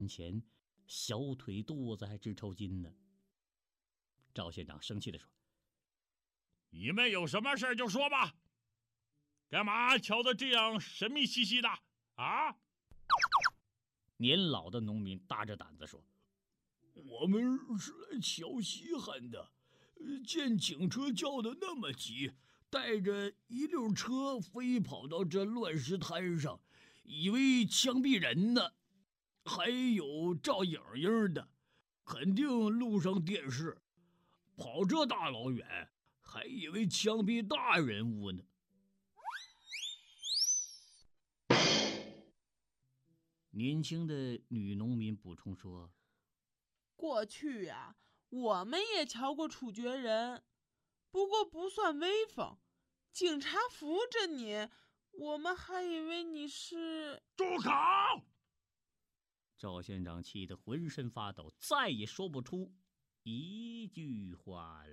前，小腿肚子还直抽筋呢。赵县长生气地说：“ 你们有什么事就说吧，干嘛瞧得这样神秘兮兮的啊？” 年老的农民大着胆子说：“ 我们是来瞧稀罕的，见警车叫得那么急，带着一溜车飞跑到这乱石滩上，以为枪毙人呢。还有照影影的，肯定录上电视，跑这大老远，还以为枪毙大人物呢。” 年轻的女农民补充说：“ 过去啊，我们也瞧过处决人，不过不算威风。警察扶着你，我们还以为你是……” 住口！ 赵县长气得浑身发抖，再也说不出一句话